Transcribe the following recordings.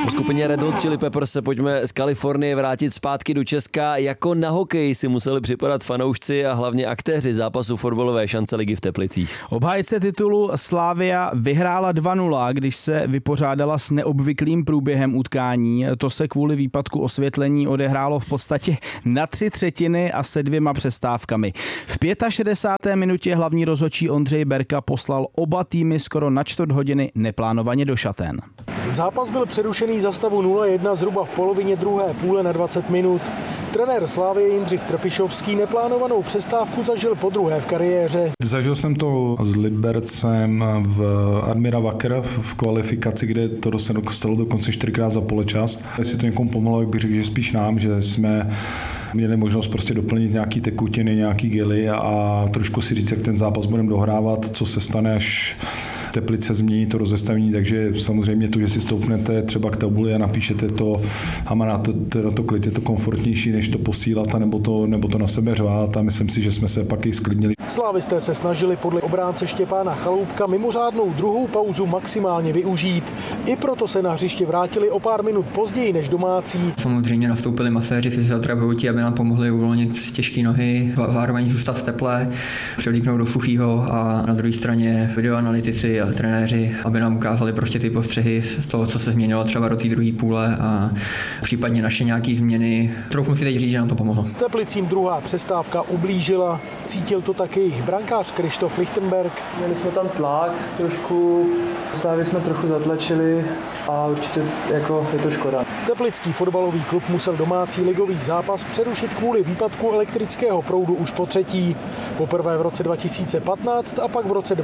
Po skupině Red Hot Chili Peppers se pojďme z Kalifornie vrátit zpátky do Česka. Jako na hokej si museli připadat fanoušci a hlavně aktéři zápasu fotbalové šance ligy v Teplicích. Obhájce titulu Slavia vyhrála 2-0, když se vypořádala s neobvyklým průběhem utkání. To se kvůli výpadku osvětlení odehrálo v podstatě na 3/3 a se 2 přestávkami. V 65. minutě hlavní rozhodčí Ondřej Berka poslal oba týmy skoro na 4 hodiny neplánovaně do šatén. Zápas byl přerušený za stavu 0-1 zhruba v polovině druhé půle na 20 minut. Trenér Slavie Jindřich Trpišovský neplánovanou přestávku zažil podruhé v kariéře. Zažil jsem to s Libercem v Admira Wacker v kvalifikaci, kde to se dostalo dokonce 4krát za poločas. Jestli to někomu pomohlo, jak bych řekl, že spíš nám, že jsme měli možnost prostě doplnit nějaký tekutiny, nějaký gely a trošku si říct, jak ten zápas budeme dohrávat, co se stane, až Teplice změní to rozestavení, takže samozřejmě to, že si stoupnete třeba k tabuli a napíšete to a má to klid, je to komfortnější, než to posílat a nebo to na sebe řvát a myslím si, že jsme se pak i sklidnili. Slávisté se snažili podle obránce Štěpána Chaloupka mimořádnou druhou pauzu maximálně využít. I proto se na hřiště vrátili o pár minut později než domácí. Samozřejmě nastoupili maséři, fyzioterapeuti, aby nám pomohli uvolnit těžké nohy, zároveň zůstat v teple, přelíknout do suchého a na druhé straně videoanalytici a trenéři, aby nám ukázali prostě ty postřehy z toho, co se změnilo třeba do té druhé půle a případně naše nějaké změny. Troufnu si teď říct, že nám to pomohlo. Teplicím druhá přestávka ublížila. Cítil to taky jejich brankář Krištof Lichtenberg. Měli jsme tam tlak trošku, Slávy jsme trochu zatlačili a určitě jako je to škoda. Teplický fotbalový klub musel domácí ligový zápas přerušit kvůli výpadku elektrického proudu už po třetí. Poprvé v roce 2015 a pak v roce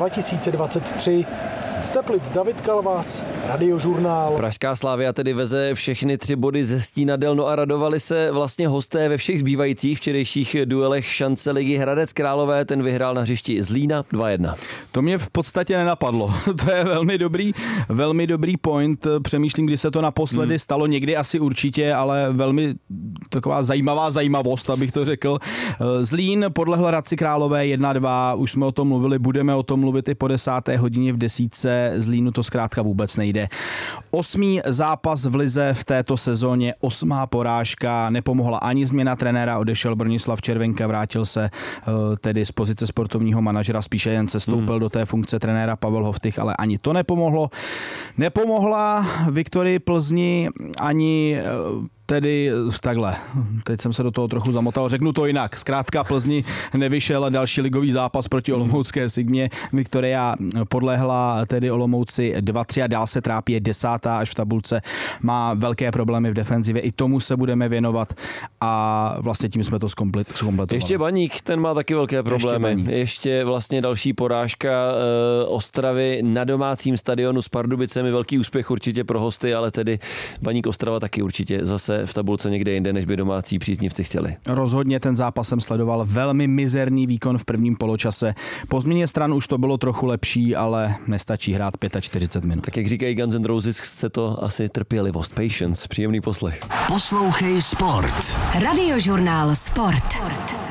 2023. Z Teplic David Kalvas, Radiožurnál. Pražská Slavia tedy veze všechny 3 body ze Stínadel, no a radovali se vlastně hosté ve všech zbývajících včerejších duelech šance ligy. Hradec Králové, ten vyhrál na hřišti Zlína 2-1. To mě v podstatě nenapadlo. To je velmi dobrý point. Přemýšlím, kdy se to naposledy stalo, někdy asi určitě, ale velmi taková zajímavost, abych to řekl. Zlín podlehl Hradci Králové 1-2, už jsme o tom mluvili, budeme o tom mluvit i po 10. hodině v 10. Zlínu to zkrátka vůbec nejde. 8. zápas v lize v této sezóně, 8. porážka, nepomohla ani změna trenéra, odešel Bronislav Červenka, vrátil se tedy z pozice sportovního manažera, spíše jen se stoupil do té funkce trenéra Pavel Hoftych, ale ani to nepomohlo. Nepomohla Viktorii Plzni ani tedy takhle, teď jsem se do toho trochu zamotal, řeknu to jinak. Zkrátka Plzni nevyšel další ligový zápas proti olomoucké Sigmě. Viktoria podlehla tedy Olomouci 2-3 a dál se trápí, je 10. až v tabulce. Má velké problémy v defenzivě, i tomu se budeme věnovat a vlastně tím jsme to zkompletovali. Ještě Baník, ten má taky velké problémy. Ještě vlastně další porážka Ostravy na domácím stadionu s Pardubicemi, velký úspěch určitě pro hosty, ale tedy Baník Ostrava taky určitě zase v tabulce někde jinde, než by domácí příznivci chtěli. Rozhodně ten zápas jsem sledoval, velmi mizerný výkon v prvním poločase. Po změně stran už to bylo trochu lepší, ale nestačí hrát 45 minut. Tak jak říkají Guns N' Roses, chce to asi trpělivost, patience, příjemný poslech. Poslouchej Sport. Radiožurnál Sport.